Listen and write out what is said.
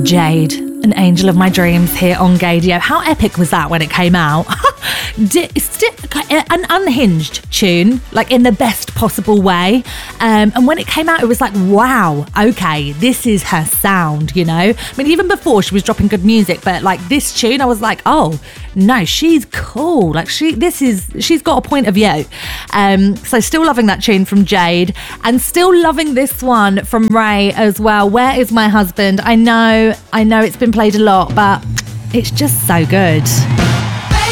Jade, an angel of my dreams here on Gaydio. How epic was that when it came out? An unhinged tune, like in the best possible way. And when it came out, it was like, wow, okay, this is her sound, you know? I mean, even before she was dropping good music, but like this tune, I was like, oh, no, she's cool. Like she's got a point of view. So still loving that tune from Jade, and still loving this one from Ray as well. Where Is My Husband? I know it's been played a lot, but it's just so good.